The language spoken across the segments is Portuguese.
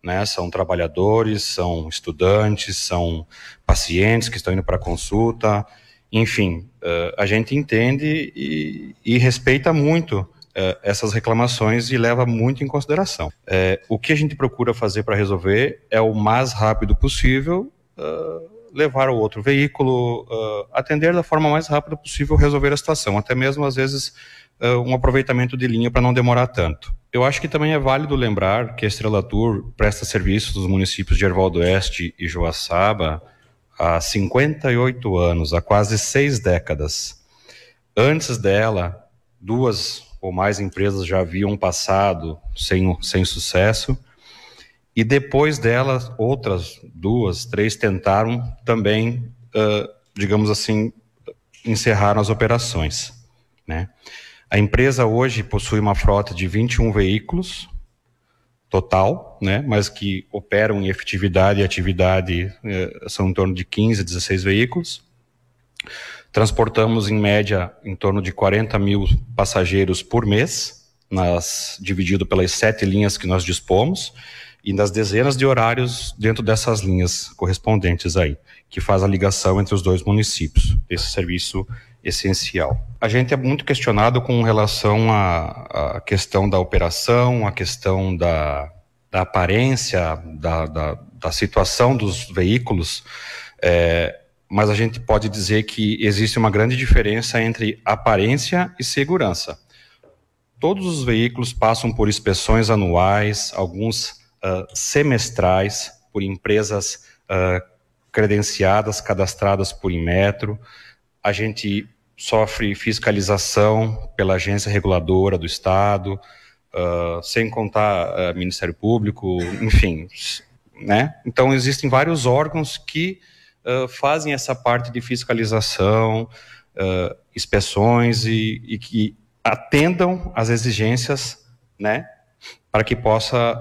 né? São trabalhadores, são estudantes, são pacientes que estão indo para consulta, enfim, a gente entende e respeita muito essas reclamações e leva muito em consideração. O que a gente procura fazer para resolver é o mais rápido possível, levar o outro veículo, atender da forma mais rápida possível, resolver a situação, até mesmo às vezes um aproveitamento de linha para não demorar tanto. Eu acho que também é válido lembrar que a Estrela Tour presta serviços nos municípios de Erval do Oeste e Joaçaba há 58 anos, há quase 6 décadas. Antes dela, 2 ou mais empresas já haviam passado sem sucesso, e depois dela, outras 2, 3 tentaram também, digamos assim, encerraram as operações, né? A empresa hoje possui uma frota de 21 veículos total, né, mas que operam em efetividade e atividade são em torno de 15, 16 veículos. Transportamos em média em torno de 40 mil passageiros por mês, dividido pelas 7 linhas que nós dispomos, e nas dezenas de horários dentro dessas linhas correspondentes aí, que faz a ligação entre os 2 municípios, esse serviço essencial. A gente é muito questionado com relação à questão da operação, a questão da aparência, da situação dos veículos, mas a gente pode dizer que existe uma grande diferença entre aparência e segurança. Todos os veículos passam por inspeções anuais, alguns semestrais, por empresas credenciadas, cadastradas por Inmetro. A gente sofre fiscalização pela agência reguladora do Estado, sem contar Ministério Público, enfim, né? Então existem vários órgãos que fazem essa parte de fiscalização, inspeções e que atendam às exigências, né, para que possa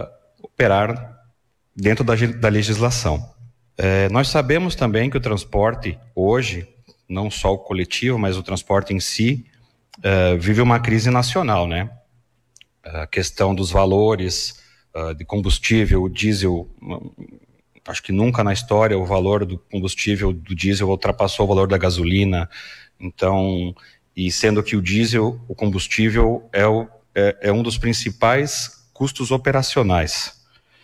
operar dentro da legislação. Nós sabemos também que o transporte hoje, não só o coletivo, mas o transporte em si, vive uma crise nacional, né? A questão dos valores de combustível, o diesel, acho que nunca na história o valor do combustível do diesel ultrapassou o valor da gasolina. Então, e sendo que o diesel, o combustível, é um dos principais custos operacionais.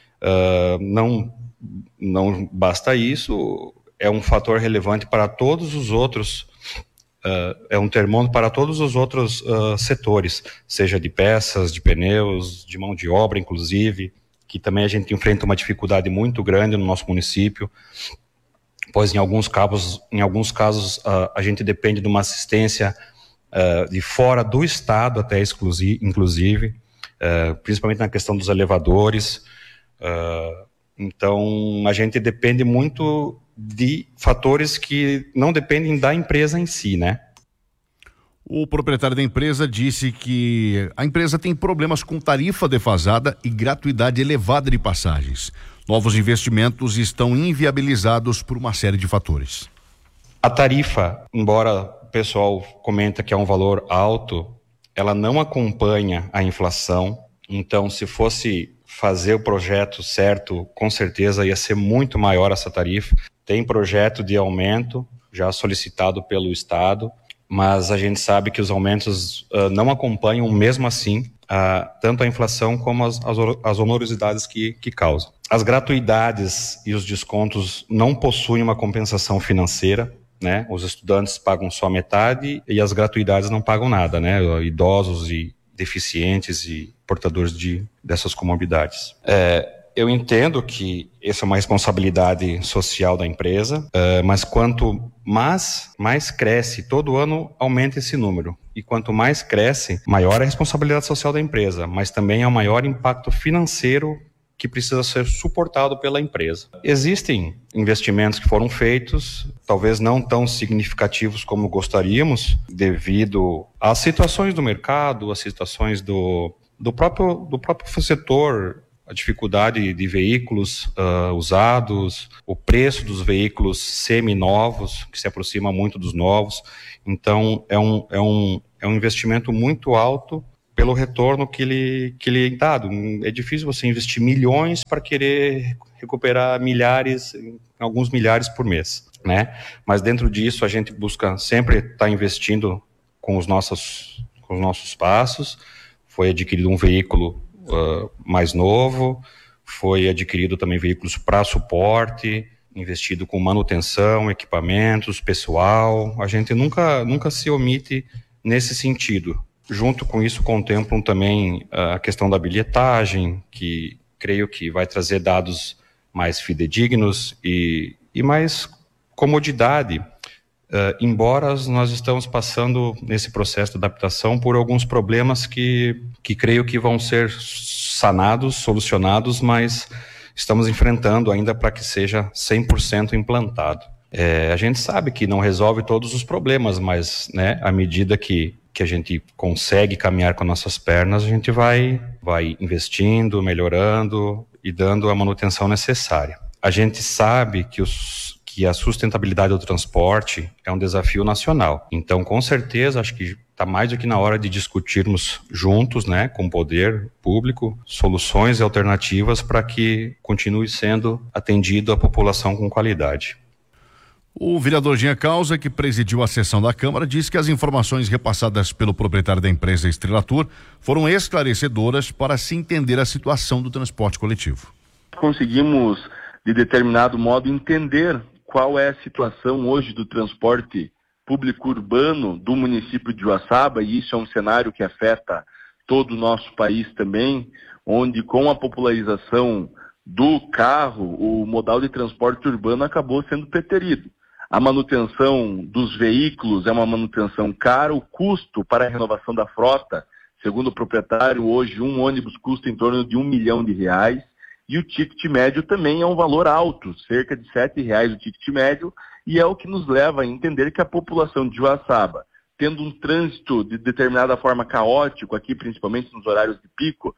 Não basta isso, é um fator relevante para todos os outros, é um termômetro para todos os outros setores, seja de peças, de pneus, de mão de obra, inclusive, que também a gente enfrenta uma dificuldade muito grande no nosso município, pois em alguns casos a gente depende de uma assistência de fora do estado até inclusive, principalmente na questão dos elevadores. Então a gente depende muito de fatores que não dependem da empresa em si, né? O proprietário da empresa disse que a empresa tem problemas com tarifa defasada e gratuidade elevada de passagens. Novos investimentos estão inviabilizados por uma série de fatores. A tarifa, embora o pessoal comenta que é um valor alto, ela não acompanha a inflação. Então, se fosse fazer o projeto certo, com certeza ia ser muito maior essa tarifa. Tem projeto de aumento já solicitado pelo Estado, mas a gente sabe que os aumentos não acompanham, mesmo assim, tanto a inflação como as onerosidades que causam. As gratuidades e os descontos não possuem uma compensação financeira, né? Os estudantes pagam só metade e as gratuidades não pagam nada, né? Idosos e deficientes e portadores dessas comorbidades. Eu entendo que essa é uma responsabilidade social da empresa, mas quanto mais cresce, todo ano aumenta esse número. E quanto mais cresce, maior é a responsabilidade social da empresa, mas também é o maior impacto financeiro que precisa ser suportado pela empresa. Existem investimentos que foram feitos, talvez não tão significativos como gostaríamos, devido às situações do mercado, às situações do próprio setor, a dificuldade de veículos usados, o preço dos veículos semi-novos, que se aproxima muito dos novos. Então, é um investimento muito alto pelo retorno que ele é dado. É difícil você investir milhões para querer recuperar alguns milhares por mês, né? Mas dentro disso a gente busca sempre estar investindo com os nossos passos. Foi adquirido um veículo mais novo, foi adquirido também veículos para suporte, investido com manutenção, equipamentos, pessoal. A gente nunca se omite nesse sentido. Junto com isso, contemplam também a questão da bilhetagem, que creio que vai trazer dados mais fidedignos e mais comodidade, embora nós estamos passando nesse processo de adaptação por alguns problemas que creio que vão ser sanados, solucionados, mas estamos enfrentando ainda para que seja 100% implantado. A gente sabe que não resolve todos os problemas, mas, né, à medida que a gente consegue caminhar com nossas pernas, a gente vai investindo, melhorando e dando a manutenção necessária. A gente sabe que a sustentabilidade do transporte é um desafio nacional. Então, com certeza, acho que está mais do que na hora de discutirmos juntos, né, com o poder público, soluções e alternativas para que continue sendo atendido a população com qualidade. O vereador Jean Causa, que presidiu a sessão da Câmara, disse que as informações repassadas pelo proprietário da empresa Estrela Tour foram esclarecedoras para se entender a situação do transporte coletivo. Conseguimos, de determinado modo, entender qual é a situação hoje do transporte público urbano do município de Uaçaba, e isso é um cenário que afeta todo o nosso país também, onde com a popularização do carro, o modal de transporte urbano acabou sendo preterido. A manutenção dos veículos é uma manutenção cara, o custo para a renovação da frota, segundo o proprietário, hoje um ônibus custa em torno de R$1 milhão, e o ticket médio também é um valor alto, cerca de R$7 o ticket médio, e é o que nos leva a entender que a população de Uaçaba, tendo um trânsito de determinada forma caótico, aqui principalmente nos horários de pico,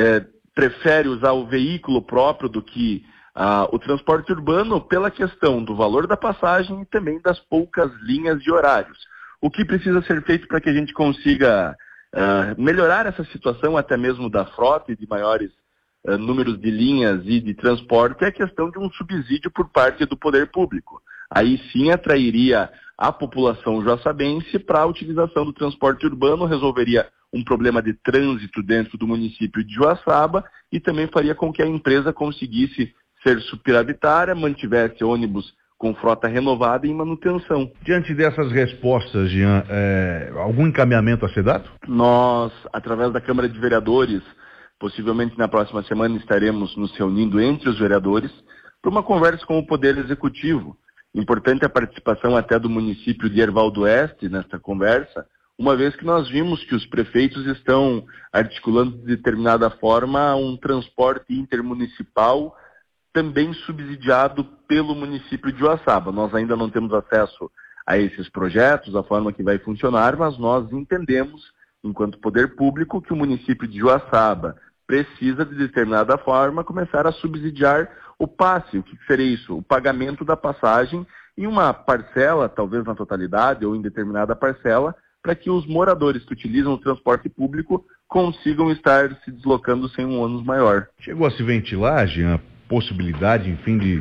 prefere usar o veículo próprio do que o transporte urbano pela questão do valor da passagem e também das poucas linhas de horários. O que precisa ser feito para que a gente consiga melhorar essa situação, até mesmo da frota e de maiores números de linhas e de transporte, é a questão de um subsídio por parte do poder público. Aí sim atrairia a população joaçabense para a utilização do transporte urbano, resolveria um problema de trânsito dentro do município de Uaçaba e também faria com que a empresa conseguisse ser superavitária, mantivesse ônibus com frota renovada e em manutenção. Diante dessas respostas, Jean, algum encaminhamento a ser dado? Nós, através da Câmara de Vereadores, possivelmente na próxima semana estaremos nos reunindo entre os vereadores para uma conversa com o Poder Executivo. Importante a participação até do município de Herval do Oeste nesta conversa, uma vez que nós vimos que os prefeitos estão articulando de determinada forma um transporte intermunicipal também subsidiado pelo município de Uaçaba. Nós ainda não temos acesso a esses projetos, a forma que vai funcionar, mas nós entendemos, enquanto poder público, que o município de Uaçaba precisa, de determinada forma, começar a subsidiar o passe. O que seria isso? O pagamento da passagem em uma parcela, talvez na totalidade ou em determinada parcela, para que os moradores que utilizam o transporte público consigam estar se deslocando sem um ônus maior. Chegou a se ventilar, Jean, possibilidade, enfim, de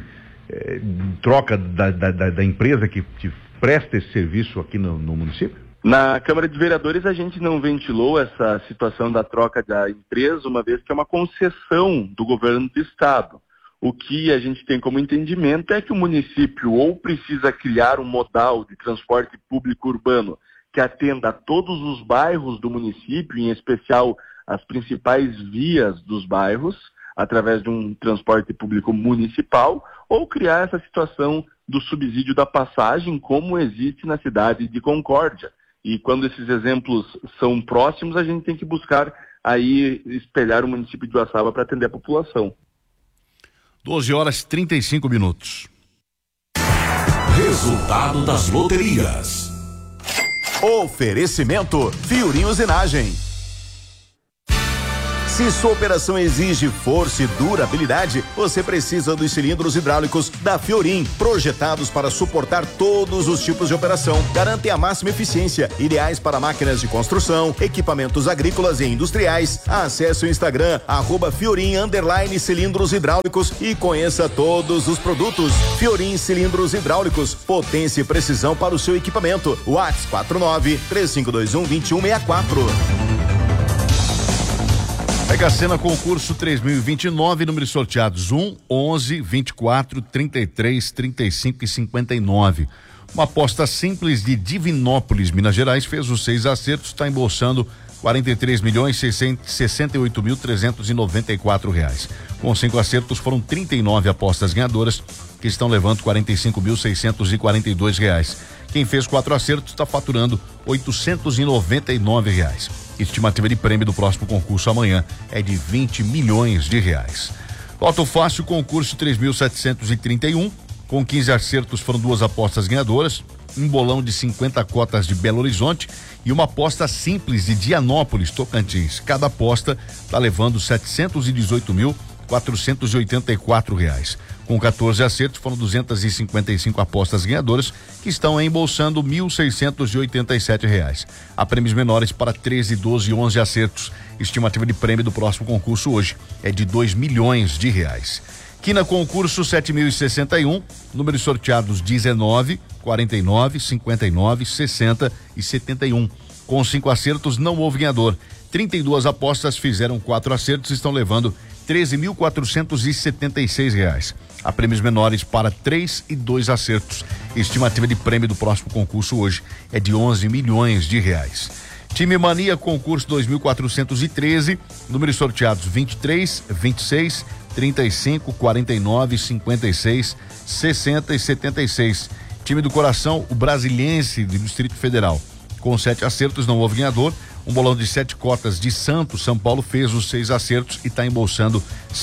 troca da empresa que presta esse serviço aqui no município? Na Câmara de Vereadores a gente não ventilou essa situação da troca da empresa, uma vez que é uma concessão do governo do estado. O que a gente tem como entendimento é que o município ou precisa criar um modal de transporte público urbano que atenda a todos os bairros do município, em especial as principais vias dos bairros, através de um transporte público municipal, ou criar essa situação do subsídio da passagem, como existe na cidade de Concórdia. E quando esses exemplos são próximos, a gente tem que buscar aí espelhar o município de Uaçaba para atender a população. 12h35. Resultado das loterias. Oferecimento Fiorinho Zenagem. Se sua operação exige força e durabilidade, você precisa dos cilindros hidráulicos da Fiorin, projetados para suportar todos os tipos de operação. Garantem a máxima eficiência, ideais para máquinas de construção, equipamentos agrícolas e industriais. Acesse o Instagram @Fiorin_cilindros hidráulicos e conheça todos os produtos. Fiorin Cilindros Hidráulicos, potência e precisão para o seu equipamento. WhatsApp 49-3521-2164. Mega Sena concurso 3029, números sorteados 1, 11, 24, 33, 35 e 59. Uma aposta simples de Divinópolis, Minas Gerais, fez os 6 acertos, está embolsando R$43.668.394. Com 5 acertos foram 39 apostas ganhadoras, que estão levando R$45.642. Quem fez 4 acertos está faturando R$899. Estimativa de prêmio do próximo concurso amanhã é de R$20 milhões. Loto Fácil, concurso 3.731. Com 15 acertos foram 2 apostas ganhadoras, um bolão de 50 cotas de Belo Horizonte e uma aposta simples de Dianópolis, Tocantins. Cada aposta está levando R$718.484. Com 14 acertos, foram 255 apostas ganhadoras, que estão embolsando R$1.687. Há prêmios menores para 13, 12 e 11 acertos. Estimativa de prêmio do próximo concurso hoje é de R$2 milhões. Quina concurso 7.061, números sorteados 19, 49, 59, 60 e 71. Com 5 acertos não houve ganhador. 32 apostas fizeram 4 acertos e estão levando R$13.476. Há prêmios menores para 3 e 2 acertos. Estimativa de prêmio do próximo concurso hoje é de R$11 milhões. Time Mania concurso 2.413, números sorteados 23, 26, 35, 49, 56, 60 e 76. Time do coração, o Brasiliense do Distrito Federal. Com 7 acertos não houve ganhador. Um bolão de 7 cotas de Santos, São Paulo, fez os 6 acertos e está embolsando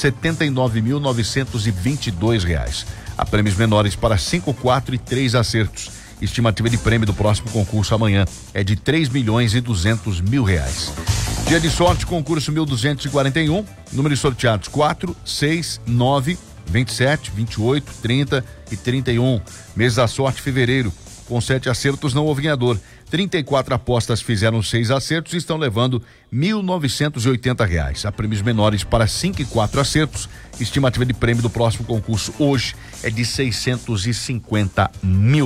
R$79.922. Há prêmios menores para 5, 4 e 3 acertos. Estimativa de prêmio do próximo concurso amanhã é de R$3.200.000. Dia de sorte, concurso 1241, números sorteados 4, 6, 9, 27, 28, 30 e 31. Mês da sorte, fevereiro. Com 7 acertos não houve ganhador. 34 apostas fizeram 6 acertos e estão levando R$1.980. Há prêmios menores para 5 e 4 acertos. Estimativa de prêmio do próximo concurso hoje é de R$650 mil.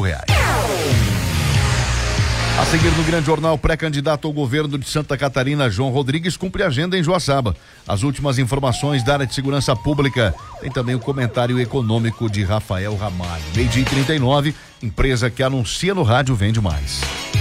A seguir no Grande Jornal, pré-candidato ao governo de Santa Catarina, João Rodrigues, cumpre agenda em Joaçaba. As últimas informações da área de segurança pública. Tem também o comentário econômico de Rafael Ramalho. 12:39, empresa que anuncia no rádio vende mais.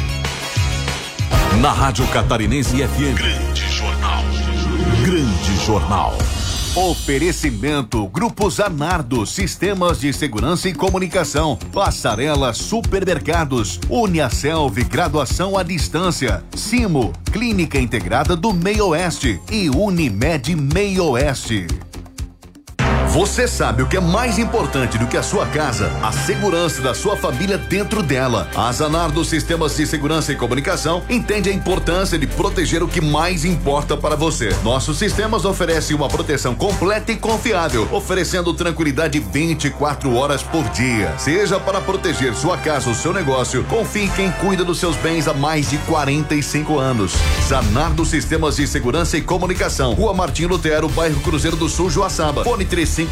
Na Rádio Catarinense FM. Grande Jornal. Grande Jornal. Oferecimento Grupo Zanardo, Sistemas de Segurança e Comunicação, Passarela Supermercados, Uniaselv, Graduação à Distância, Simo, Clínica Integrada do Meio Oeste e Unimed Meio Oeste. Você sabe o que é mais importante do que a sua casa? A segurança da sua família dentro dela. A Zanardo Sistemas de Segurança e Comunicação entende a importância de proteger o que mais importa para você. Nossos sistemas oferecem uma proteção completa e confiável, oferecendo tranquilidade 24 horas por dia. Seja para proteger sua casa ou seu negócio, confie em quem cuida dos seus bens há mais de 45 anos. Zanardo Sistemas de Segurança e Comunicação, Rua Martim Lutero, bairro Cruzeiro do Sul, Joaçaba. Fone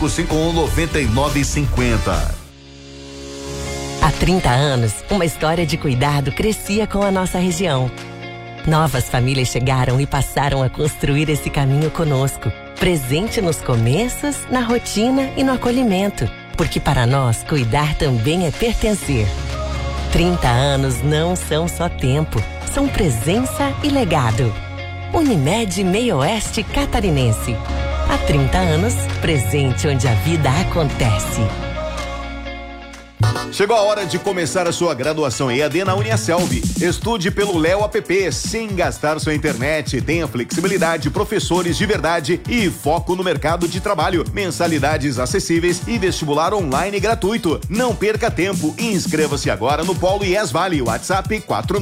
3551-9950. Há 30 anos, uma história de cuidado crescia com a nossa região. Novas famílias chegaram e passaram a construir esse caminho conosco, presente nos começos, na rotina e no acolhimento, porque para nós cuidar também é pertencer. 30 anos não são só tempo, são presença e legado. Unimed Meio Oeste Catarinense. Há 30 anos, presente onde a vida acontece. Chegou a hora de começar a sua graduação EAD na Uniaselv. Estude pelo Léo App sem gastar sua internet. Tenha flexibilidade, professores de verdade e foco no mercado de trabalho. Mensalidades acessíveis e vestibular online gratuito. Não perca tempo. Inscreva-se agora no Polo IES Vale. WhatsApp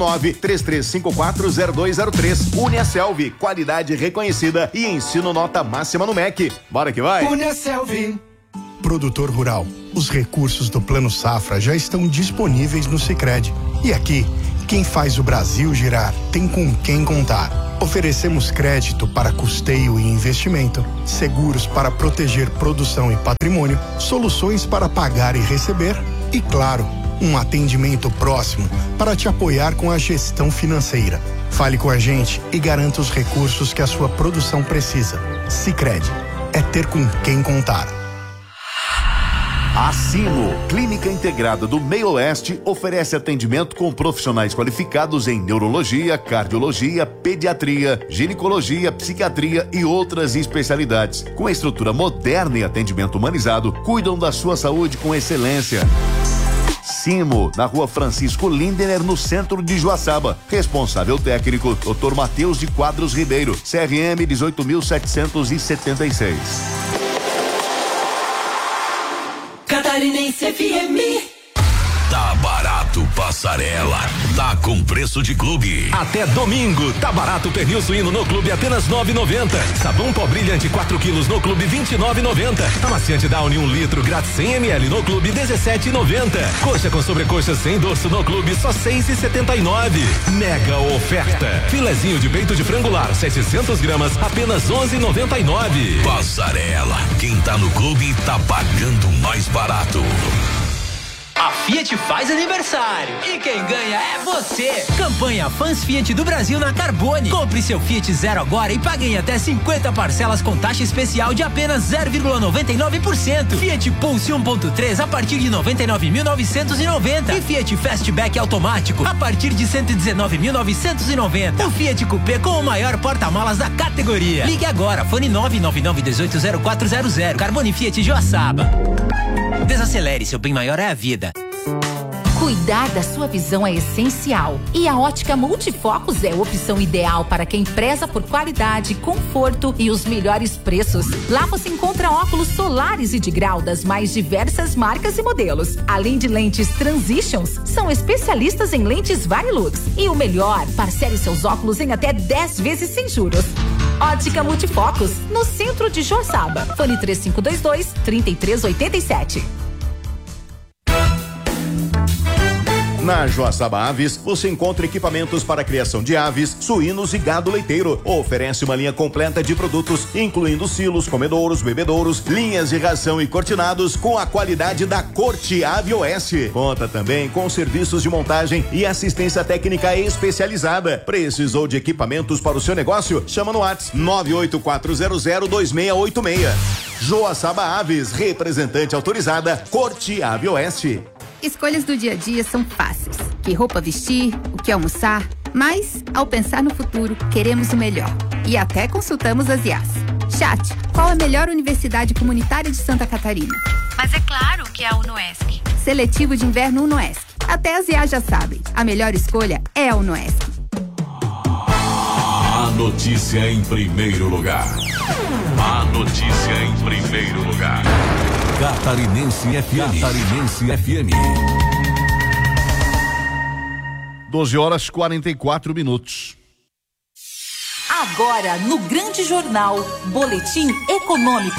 49-3354-0203. Uniaselv, qualidade reconhecida e ensino nota máxima no MEC. Bora que vai! Uniaselv. Produtor rural, os recursos do Plano Safra já estão disponíveis no Sicredi. E aqui, quem faz o Brasil girar tem com quem contar. Oferecemos crédito para custeio e investimento, seguros para proteger produção e patrimônio, soluções para pagar e receber e, claro, um atendimento próximo para te apoiar com a gestão financeira. Fale com a gente e garanta os recursos que a sua produção precisa. Sicredi, é ter com quem contar. A Simo, Clínica Integrada do Meio Oeste, oferece atendimento com profissionais qualificados em neurologia, cardiologia, pediatria, ginecologia, psiquiatria e outras especialidades. Com estrutura moderna e atendimento humanizado, cuidam da sua saúde com excelência. Simo, na Rua Francisco Lindener, no centro de Joaçaba. Responsável técnico, Dr. Matheus de Quadros Ribeiro, CRM 18.776. Catarinense FM. Tá barato, passarela. Tá com preço de clube. Até domingo, tá barato o pernil suíno no clube apenas 9,90. Sabão pó brilhante 4 quilos no clube 29,90. Amaciante Downy 1 litro grátis 100 ml no clube 17,90. Coxa com sobrecoxa sem dorso no clube só 6,79. Mega oferta. Filezinho de peito de frangular 700 gramas apenas 11,99. Passarela. Quem tá no clube tá pagando mais barato. A Fiat faz aniversário e quem ganha é você. Campanha Fãs Fiat do Brasil na Carbone. Compre seu Fiat Zero agora e pague em até 50 parcelas com taxa especial de apenas 0,99%. Fiat Pulse 1.3 a partir de 99.990 e Fiat Fastback automático a partir de 119.990. O Fiat Coupé com o maior porta-malas da categoria. Ligue agora, fone 999180400. Carbone Fiat Joaçaba. Desacelere, seu bem maior é a vida. Cuidar da sua visão é essencial e a Ótica Multifocos é a opção ideal para quem preza por qualidade, conforto e os melhores preços. Lá você encontra óculos solares e de grau das mais diversas marcas e modelos. Além de lentes Transitions, são especialistas em lentes Varilux. E o melhor, parcele seus óculos em até 10 vezes sem juros. Ótica Multifocos, no centro de Joaçaba. Fone 3522-3387. Na Joaçaba Aves, você encontra equipamentos para criação de aves, suínos e gado leiteiro. Oferece uma linha completa de produtos, incluindo silos, comedouros, bebedouros, linhas de ração e cortinados com a qualidade da Corte Ave Oeste. Conta também com serviços de montagem e assistência técnica especializada. Precisou de equipamentos para o seu negócio? Chama no WhatsApp 984002686. Joaçaba Aves, representante autorizada, Corte Ave Oeste. Escolhas do dia a dia são fáceis. Que roupa vestir, o que almoçar. Mas, ao pensar no futuro, queremos o melhor. E até consultamos as IAs. Chat, qual a melhor universidade comunitária de Santa Catarina? Mas é claro que é a UNOESC. Seletivo de inverno UNOESC. Até as IAs já sabem. A melhor escolha é a UNOESC. A notícia em primeiro lugar. A notícia em primeiro lugar. Catarinense FM. Catarinense FM. 12h44. Agora, no Grande Jornal, Boletim Econômico.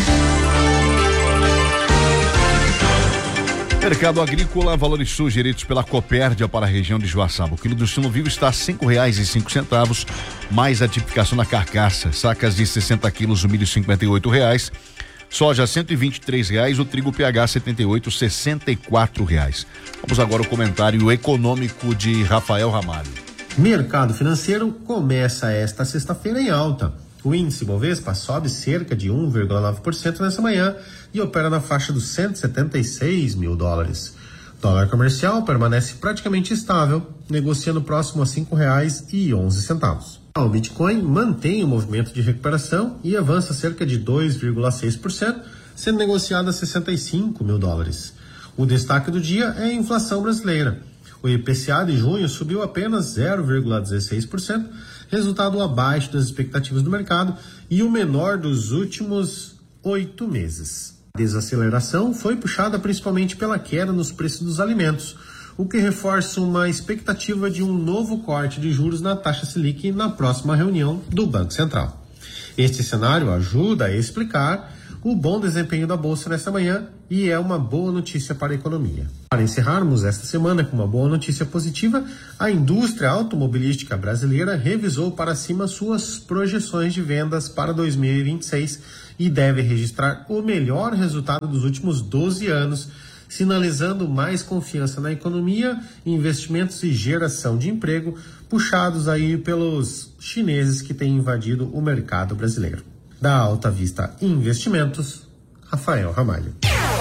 Mercado agrícola, valores sugeridos pela Copérdia para a região de Joaçaba. O quilo do sino vivo está a R$5,05, mais a tipificação na carcaça. Sacas de 60 quilos, o milho R$58. Soja R$123, o trigo PH 78, R$64. Vamos agora ao comentário econômico de Rafael Ramalho. Mercado financeiro começa esta sexta-feira em alta. O índice Bovespa sobe cerca de 1,9% nessa manhã e opera na faixa dos $176 mil. Dólar comercial permanece praticamente estável, negociando próximo a R$5,11. O Bitcoin mantém o movimento de recuperação e avança cerca de 2,6%, sendo negociado a $65 mil. O destaque do dia é a inflação brasileira. O IPCA de junho subiu apenas 0,16%, resultado abaixo das expectativas do mercado e o menor dos últimos 8 meses. A desaceleração foi puxada principalmente pela queda nos preços dos alimentos, o que reforça uma expectativa de um novo corte de juros na taxa Selic na próxima reunião do Banco Central. Este cenário ajuda a explicar o bom desempenho da Bolsa nesta manhã e é uma boa notícia para a economia. Para encerrarmos esta semana com uma boa notícia positiva, a indústria automobilística brasileira revisou para cima suas projeções de vendas para 2026 e deve registrar o melhor resultado dos últimos 12 anos, sinalizando mais confiança na economia, investimentos e geração de emprego, puxados aí pelos chineses que têm invadido o mercado brasileiro. Da Alta Vista Investimentos, Rafael Ramalho.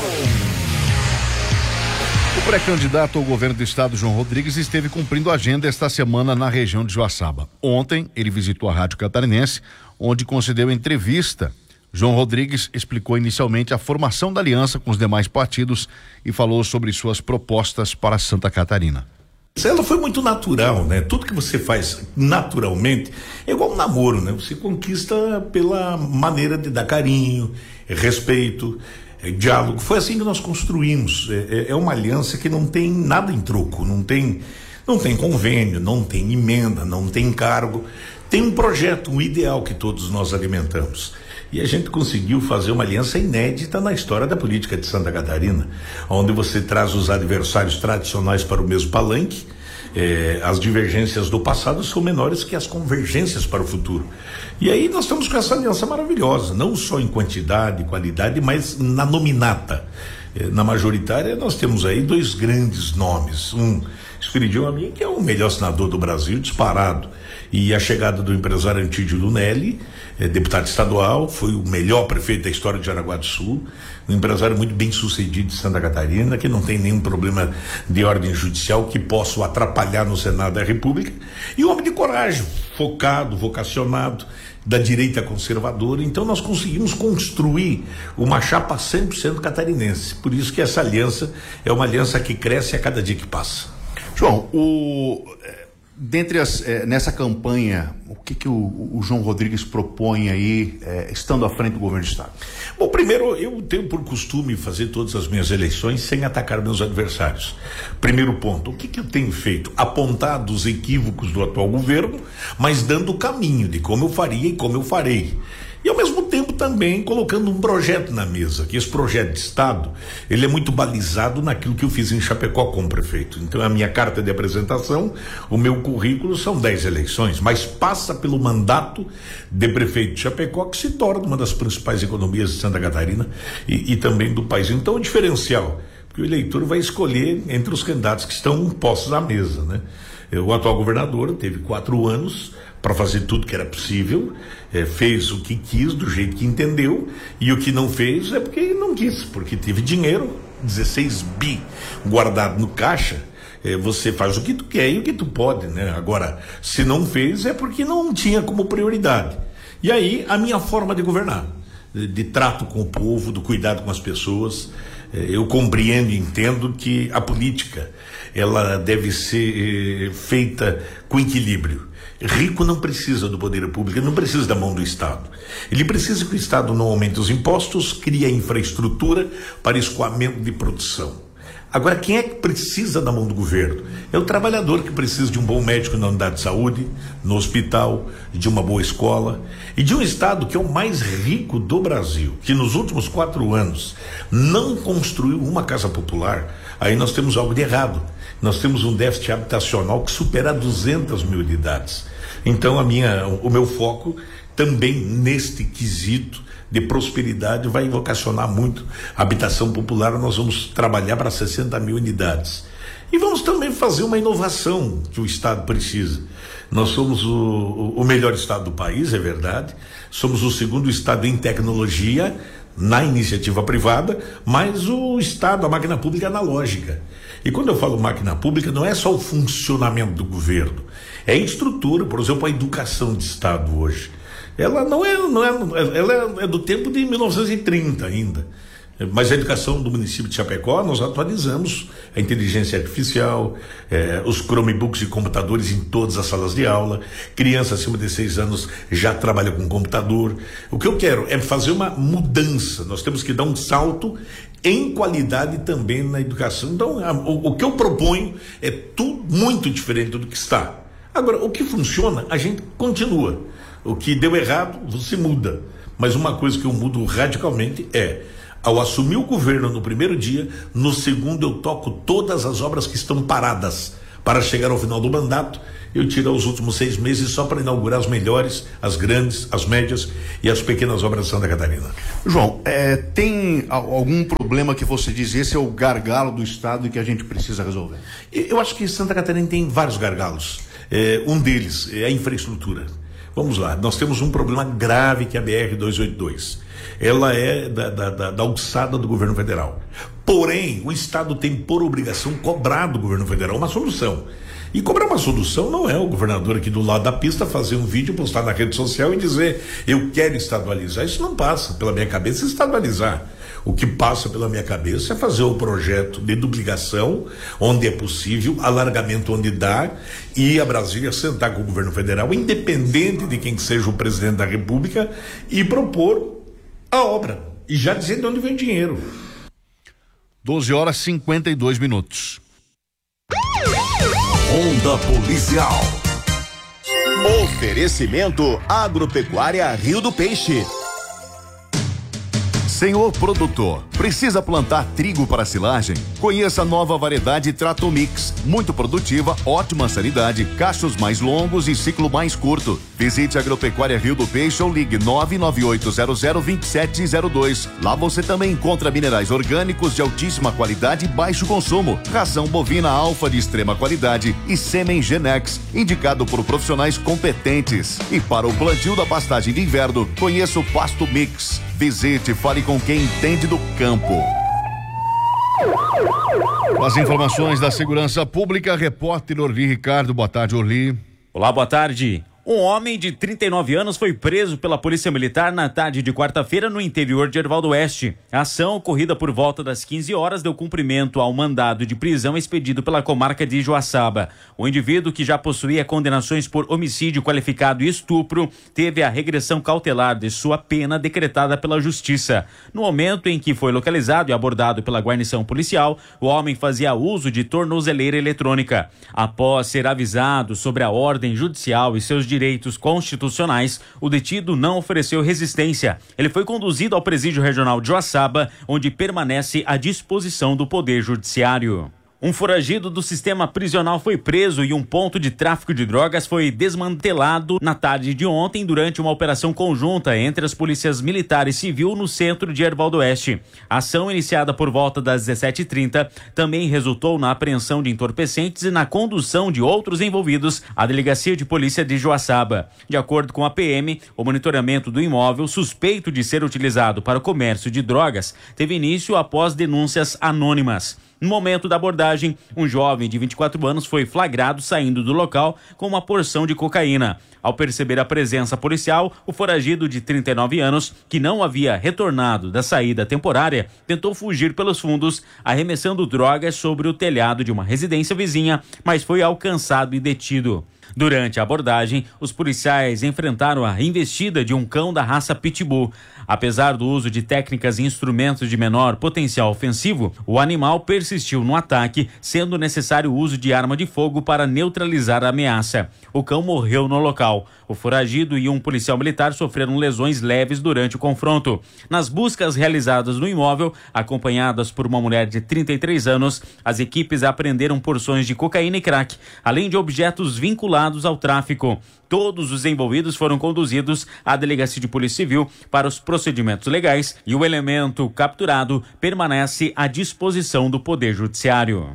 O pré-candidato ao governo do estado, João Rodrigues, esteve cumprindo a agenda esta semana na região de Joaçaba. Ontem, ele visitou a Rádio Catarinense, onde concedeu entrevista. João Rodrigues explicou inicialmente a formação da aliança com os demais partidos e falou sobre suas propostas para Santa Catarina. Ela foi muito natural, né? Tudo que você faz naturalmente é igual um namoro, né? Você conquista pela maneira de dar carinho, respeito, diálogo. Foi assim que nós construímos. É uma aliança que não tem nada em troco, não tem convênio, não tem emenda, não tem encargo. Tem um projeto, um ideal que todos nós alimentamos. E a gente conseguiu fazer uma aliança inédita na história da política de Santa Catarina, onde você traz os adversários tradicionais para o mesmo palanque. As divergências do passado são menores que as convergências para o futuro. E aí nós estamos com essa aliança maravilhosa, não só em quantidade, qualidade, mas na nominata. Na majoritária nós temos aí 2 grandes nomes. Um, Espiridião Amin, que é o melhor senador do Brasil, disparado. E a chegada do empresário Antídio Lunelli, deputado estadual, foi o melhor prefeito da história de Jaraguá do Sul, um empresário muito bem sucedido de Santa Catarina, que não tem nenhum problema de ordem judicial que possa o atrapalhar no Senado da República, e um homem de coragem, focado, vocacionado, da direita conservadora. Então nós conseguimos construir uma chapa 100% catarinense, por isso que essa aliança é uma aliança que cresce a cada dia que passa. João, nessa campanha, o que o João Rodrigues propõe aí, estando à frente do governo do estado? Bom, primeiro, eu tenho por costume fazer todas as minhas eleições sem atacar meus adversários. Primeiro ponto, o que eu tenho feito? Apontado os equívocos do atual governo, mas dando o caminho de como eu faria e como eu farei. E ao mesmo tempo também colocando um projeto na mesa, que esse projeto de estado, ele é muito balizado naquilo que eu fiz em Chapecó como prefeito. Então a minha carta de apresentação, o meu currículo são 10 eleições, mas passa pelo mandato de prefeito de Chapecó, que se torna uma das principais economias de Santa Catarina e também do país. Então o diferencial, porque o eleitor vai escolher entre os candidatos que estão postos à mesa, né? O atual governador teve 4 anos para fazer tudo que era possível, fez o que quis, do jeito que entendeu, e o que não fez é porque não quis, porque teve dinheiro, 16 bi guardado no caixa. Você faz o que tu quer e o que tu pode, né? Agora, se não fez é porque não tinha como prioridade. E aí, a minha forma de governar, de trato com o povo, do cuidado com as pessoas, eu compreendo e entendo que a política, ela deve ser feita com equilíbrio. Rico não precisa do poder público, ele não precisa da mão do Estado. Ele precisa que o Estado não aumente os impostos, crie a infraestrutura para escoamento de produção. Agora, quem é que precisa da mão do governo? É o trabalhador que precisa de um bom médico na unidade de saúde, no hospital, de uma boa escola e de um estado que é o mais rico do Brasil, que nos últimos 4 anos não construiu uma casa popular. Aí nós temos algo de errado. Nós temos um déficit habitacional que supera 200 mil unidades. Então o meu foco também neste quesito de prosperidade vai vocacionar muito a habitação popular. Nós vamos trabalhar para 60 mil unidades. E vamos também fazer uma inovação que o estado precisa. Nós somos o melhor estado do país, é verdade. Somos o 2º estado em tecnologia na iniciativa privada, mas o estado, a máquina pública é analógica. E quando eu falo máquina pública, não é só o funcionamento do governo, é a estrutura. Por exemplo, a educação de estado hoje. Ela ela é do tempo de 1930 ainda. Mas a educação do município de Chapecó, nós atualizamos a inteligência artificial, os Chromebooks e computadores em todas as salas de aula. Criança acima de 6 anos já trabalha com computador. O que eu quero é fazer uma mudança. Nós temos que dar um salto em qualidade também na educação. Então, o que eu proponho é tudo muito diferente do que está. Agora, o que funciona, a gente continua. O que deu errado, você muda. Mas uma coisa que eu mudo radicalmente é: ao assumir o governo no primeiro dia, no segundo eu toco todas as obras que estão paradas. Para chegar ao final do mandato, eu tiro os últimos 6 meses só para inaugurar as melhores, as grandes, as médias e as pequenas obras de Santa Catarina. João, tem algum problema que você diz, esse é o gargalo do Estado e que a gente precisa resolver? Eu acho que Santa Catarina tem vários gargalos. Um deles é a infraestrutura. Vamos lá, nós temos um problema grave que é a BR-282. Ela é da alçada do governo federal. Porém, o Estado tem por obrigação cobrar do governo federal uma solução. E cobrar uma solução não é o governador aqui do lado da pista fazer um vídeo, postar na rede social e dizer: eu quero estadualizar. Isso não passa pela minha cabeça estadualizar. O que passa pela minha cabeça é fazer o projeto de duplicação, onde é possível, alargamento onde dá, e a Brasília sentar com o governo federal, independente de quem seja o presidente da República, e propor a obra. E já dizer de onde vem o dinheiro. 12h52. Ronda Policial. Oferecimento Agropecuária Rio do Peixe. Senhor produtor, precisa plantar trigo para silagem? Conheça a nova variedade Tratomix, muito produtiva, ótima sanidade, cachos mais longos e ciclo mais curto. Visite a Agropecuária Rio do Peixe ou ligue 998002702. Lá você também encontra minerais orgânicos de altíssima qualidade e baixo consumo, ração bovina alfa de extrema qualidade e sêmen Genex, indicado por profissionais competentes. E para o plantio da pastagem de inverno, conheça o Pasto Mix. Visite, fale com quem entende do campo. As informações da segurança pública, repórter Orli Ricardo. Boa tarde, Orli. Olá, boa tarde. Um homem de 39 anos foi preso pela Polícia Militar na tarde de quarta-feira no interior de Erval do Oeste. A ação, ocorrida por volta das 15 horas, deu cumprimento ao mandado de prisão expedido pela comarca de Joaçaba. O indivíduo, que já possuía condenações por homicídio qualificado e estupro, teve a regressão cautelar de sua pena decretada pela Justiça. No momento em que foi localizado e abordado pela guarnição policial, o homem fazia uso de tornozeleira eletrônica. Após ser avisado sobre a ordem judicial e seus direitos constitucionais, o detido não ofereceu resistência. Ele foi conduzido ao Presídio Regional de Joaçaba, onde permanece à disposição do Poder Judiciário. Um foragido do sistema prisional foi preso e um ponto de tráfico de drogas foi desmantelado na tarde de ontem durante uma operação conjunta entre as polícias militar e civil no centro de Erval do Oeste. A ação, iniciada por volta das 17h30, também resultou na apreensão de entorpecentes e na condução de outros envolvidos à Delegacia de Polícia de Joaçaba. De acordo com a PM, o monitoramento do imóvel, suspeito de ser utilizado para o comércio de drogas, teve início após denúncias anônimas. No momento da abordagem, um jovem de 24 anos foi flagrado saindo do local com uma porção de cocaína. Ao perceber a presença policial, o foragido de 39 anos, que não havia retornado da saída temporária, tentou fugir pelos fundos, arremessando drogas sobre o telhado de uma residência vizinha, mas foi alcançado e detido. Durante a abordagem, os policiais enfrentaram a investida de um cão da raça Pitbull. Apesar do uso de técnicas e instrumentos de menor potencial ofensivo, o animal persistiu no ataque, sendo necessário o uso de arma de fogo para neutralizar a ameaça. O cão morreu no local. O foragido e um policial militar sofreram lesões leves durante o confronto. Nas buscas realizadas no imóvel, acompanhadas por uma mulher de 33 anos, as equipes apreenderam porções de cocaína e crack, além de objetos vinculados ao tráfico. Todos os envolvidos foram conduzidos à Delegacia de Polícia Civil para os procedimentos legais e o elemento capturado permanece à disposição do Poder Judiciário.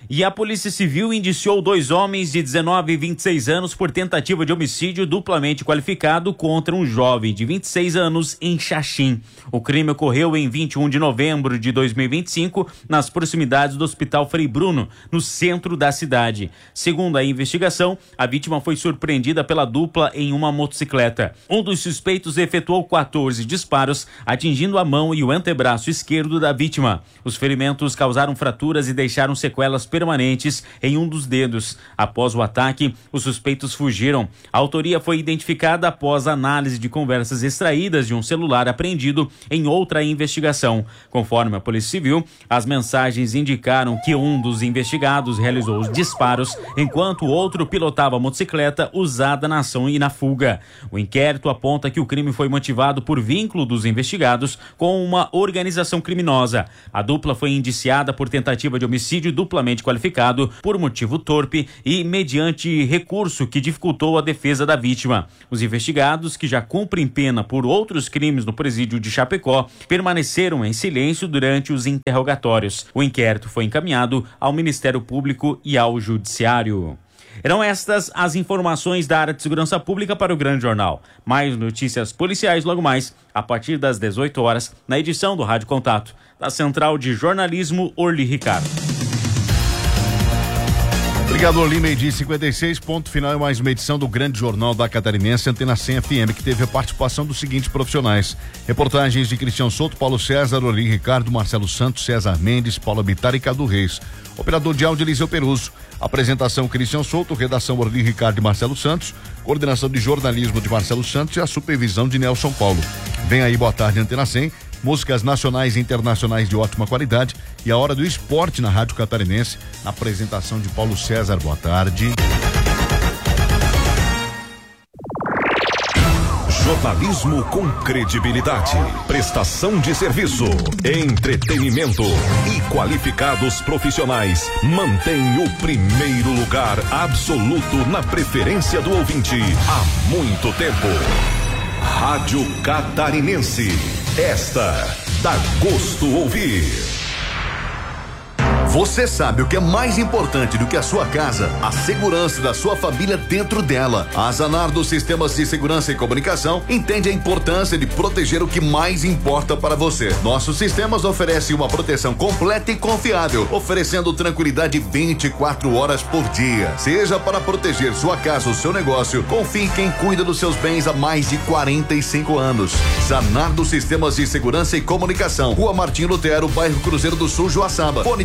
E a Polícia Civil indiciou 2 homens de 19 e 26 anos por tentativa de homicídio duplamente qualificado contra um jovem de 26 anos em Xaxim. O crime ocorreu em 21 de novembro de 2025, nas proximidades do Hospital Frei Bruno, no centro da cidade. Segundo a investigação, a vítima foi surpreendida pela dupla em uma motocicleta. Um dos suspeitos efetuou 14 disparos, atingindo a mão e o antebraço esquerdo da vítima. Os ferimentos causaram fraturas e deixaram sequelas permanentes em um dos dedos. Após o ataque, os suspeitos fugiram. A autoria foi identificada após análise de conversas extraídas de um celular apreendido em outra investigação. Conforme a Polícia Civil, as mensagens indicaram que um dos investigados realizou os disparos, enquanto o outro pilotava a motocicleta usada na ação e na fuga. O inquérito aponta que o crime foi motivado por vínculo dos investigados com uma organização criminosa. A dupla foi indiciada por tentativa de homicídio duplamente qualificado por motivo torpe e mediante recurso que dificultou a defesa da vítima. Os investigados, que já cumprem pena por outros crimes no presídio de Chapecó, permaneceram em silêncio durante os interrogatórios. O inquérito foi encaminhado ao Ministério Público e ao Judiciário. Eram estas as informações da área de segurança pública para o Grande Jornal. Mais notícias policiais logo mais, a partir das 18 horas, na edição do Rádio Contato, da Central de Jornalismo Orly Ricardo. Obrigado, Orly. 12h56, ponto final é mais uma edição do Grande Jornal da Catarinense, Antena 100 FM, que teve a participação dos seguintes profissionais. Reportagens de Cristian Souto, Paulo César, Orly Ricardo, Marcelo Santos, César Mendes, Paulo Bittar e Cadu Reis. Operador de áudio, Eliseu Peruso. Apresentação, Cristian Souto, redação, Orly Ricardo e Marcelo Santos, coordenação de jornalismo de Marcelo Santos e a supervisão de Nelson Paulo. Vem aí, boa tarde, Antena 100. Músicas nacionais e internacionais de ótima qualidade e a hora do esporte na Rádio Catarinense, na apresentação de Paulo César. Boa tarde. Jornalismo com credibilidade, prestação de serviço, entretenimento e qualificados profissionais mantém o primeiro lugar absoluto na preferência do ouvinte há muito tempo. Rádio Catarinense. Esta dá gosto ouvir. Você sabe o que é mais importante do que a sua casa? A segurança da sua família dentro dela. A Zanardo Sistemas de Segurança e Comunicação entende a importância de proteger o que mais importa para você. Nossos sistemas oferecem uma proteção completa e confiável, oferecendo tranquilidade 24 horas por dia. Seja para proteger sua casa ou seu negócio, confie em quem cuida dos seus bens há mais de 45 anos. Zanardo Sistemas de Segurança e Comunicação, Rua Martim Lutero, bairro Cruzeiro do Sul, Joaçaba. Fone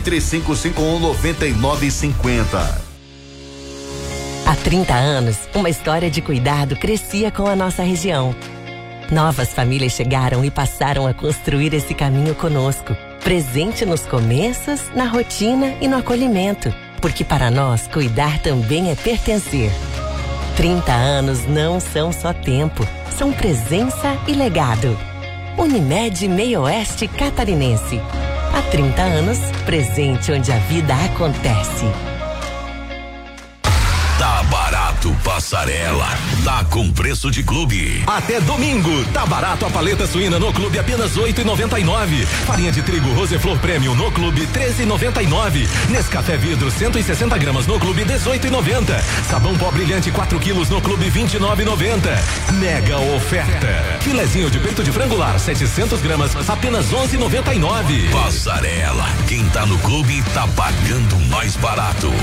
3551-9950. Há 30 anos, uma história de cuidado crescia com a nossa região. Novas famílias chegaram e passaram a construir esse caminho conosco, presente nos começos, na rotina e no acolhimento, porque para nós cuidar também é pertencer. 30 anos não são só tempo, são presença e legado. Unimed Meio Oeste Catarinense. Há 30 anos, presente onde a vida acontece. Tá barato, passarela. Tá com preço de clube. Até domingo, tá barato a paleta suína no clube apenas R$8,99. Farinha de trigo Roseflor Premium no clube R$13,99. Nescafé vidro 160 gramas no clube R$18,90. Sabão pó brilhante 4 quilos no clube R$29,90. Mega oferta. Filezinho de peito de frango lar 700 gramas apenas R$11,99. Passarela. Quem tá no clube tá pagando mais barato.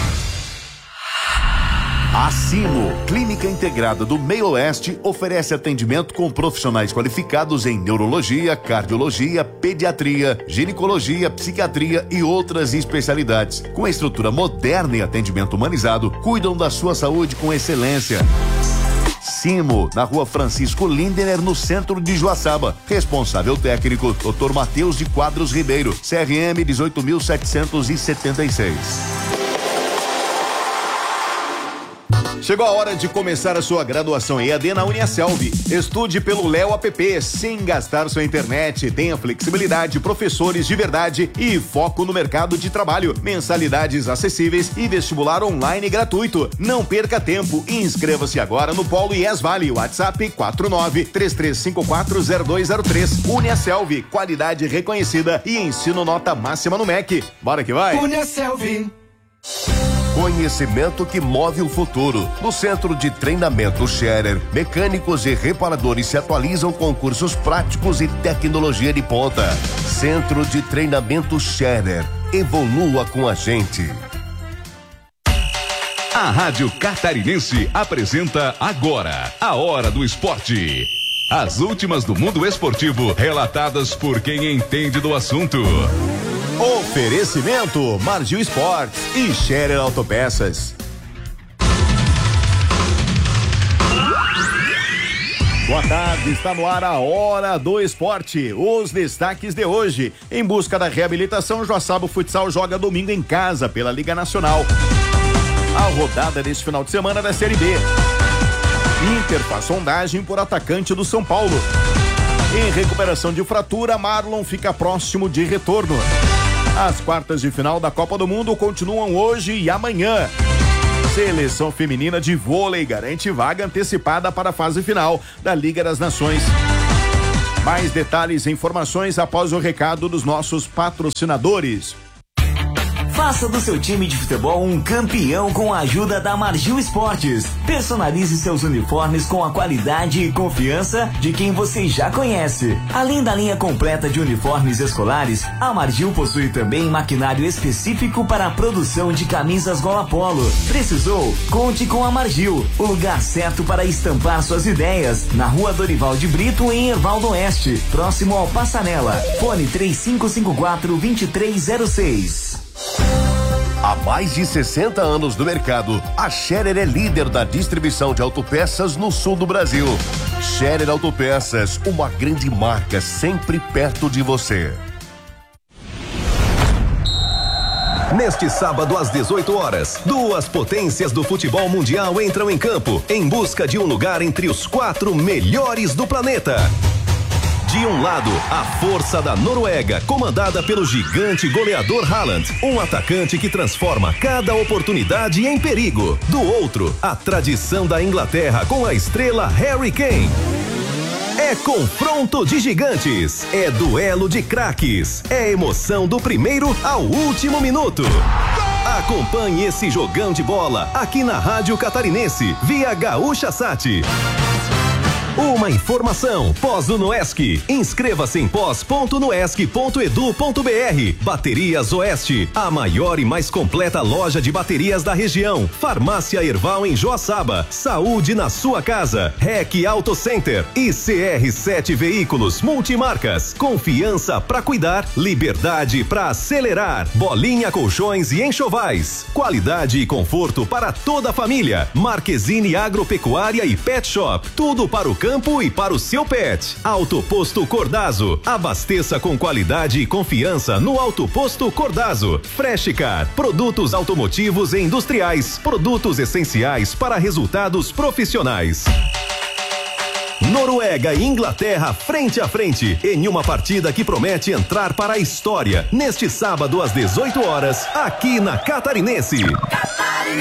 A Sino, Clínica Integrada do Meio Oeste, oferece atendimento com profissionais qualificados em neurologia, cardiologia, pediatria, ginecologia, psiquiatria e outras especialidades. Com estrutura moderna e atendimento humanizado, cuidam da sua saúde com excelência. Simo, na Rua Francisco Lindener, no centro de Joaçaba. Responsável técnico, Dr. Matheus de Quadros Ribeiro, CRM 18.776. Chegou a hora de começar a sua graduação EAD na Uniaselv. Estude pelo Léo App sem gastar sua internet. Tenha flexibilidade, professores de verdade e foco no mercado de trabalho. Mensalidades acessíveis e vestibular online gratuito. Não perca tempo e inscreva-se agora no Polo IES Vale. WhatsApp 49-33540203. Uniaselv, qualidade reconhecida e ensino nota máxima no MEC. Bora que vai! Uniaselv. Conhecimento que move o futuro. No Centro de Treinamento Scherer, mecânicos e reparadores se atualizam com cursos práticos e tecnologia de ponta. Centro de Treinamento Scherer. Evolua com a gente. A Rádio Catarinense apresenta agora a Hora do Esporte. As últimas do mundo esportivo, relatadas por quem entende do assunto. Oferecimento Margil Esportes e Scherer Autopeças. Boa tarde, está no ar a Hora do Esporte. Os destaques de hoje. Em busca da reabilitação, Joaçaba Futsal joga domingo em casa pela Liga Nacional. A rodada deste final de semana da Série B. Inter faz sondagem por atacante do São Paulo. Em recuperação de fratura, Marlon fica próximo de retorno. As quartas de final da Copa do Mundo continuam hoje e amanhã. Seleção feminina de vôlei garante vaga antecipada para a fase final da Liga das Nações. Mais detalhes e informações após o recado dos nossos patrocinadores. Faça do seu time de futebol um campeão com a ajuda da Margil Esportes. Personalize seus uniformes com a qualidade e confiança de quem você já conhece. Além da linha completa de uniformes escolares, a Margil possui também maquinário específico para a produção de camisas gola polo. Precisou? Conte com a Margil, o lugar certo para estampar suas ideias. Na Rua Dorival de Brito, em Ervaldo Oeste, próximo ao Passarela. Fone 3554-2306. Há mais de 60 anos no mercado, a Scherer é líder da distribuição de autopeças no sul do Brasil. Scherer Autopeças, uma grande marca sempre perto de você. Neste sábado às 18 horas, duas potências do futebol mundial entram em campo em busca de um lugar entre os 4 melhores do planeta. De um lado, a força da Noruega, comandada pelo gigante goleador Haaland, um atacante que transforma cada oportunidade em perigo. Do outro, a tradição da Inglaterra com a estrela Harry Kane. É confronto de gigantes, é duelo de craques, é emoção do primeiro ao último minuto. Acompanhe esse jogão de bola aqui na Rádio Catarinense, via Gaúcha Sat. Uma informação, Pós-Unoesc. Inscreva-se em pós.unoesc.edu.br. Baterias Oeste, a maior e mais completa loja de baterias da região. Farmácia Erval em Joaçaba. Saúde na sua casa. REC Auto Center. E CR7 Veículos Multimarcas. Confiança pra cuidar, liberdade pra acelerar. Bolinha Colchões e Enxovais. Qualidade e conforto para toda a família. Marquezine Agropecuária e Pet Shop. Tudo para o campo e para o seu pet. Autoposto Cordazo. Abasteça com qualidade e confiança no Autoposto Cordazo. Freshcar. Produtos automotivos e industriais. Produtos essenciais para resultados profissionais. Noruega e Inglaterra frente a frente em uma partida que promete entrar para a história neste sábado às 18 horas aqui na Catarinense.